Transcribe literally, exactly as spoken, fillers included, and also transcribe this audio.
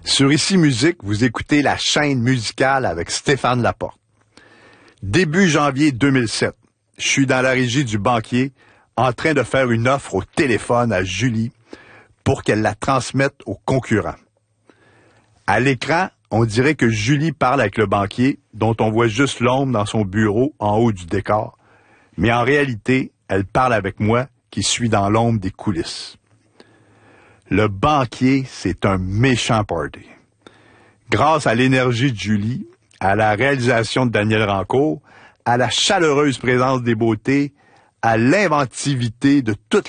Sur Ici Musique, vous écoutez la chaîne musicale avec Stéphane Laporte. Début janvier deux mille sept, je suis dans la régie du banquier en train de faire une offre au téléphone à Julie pour qu'elle la transmette aux concurrents. À l'écran, on dirait que Julie parle avec le banquier, dont on voit juste l'ombre dans son bureau en haut du décor. Mais en réalité, elle parle avec moi qui suis dans l'ombre des coulisses. Le banquier, c'est un méchant party. Grâce à l'énergie de Julie, à la réalisation de Daniel Rancourt, à la chaleureuse présence des beautés, à l'inventivité de toutes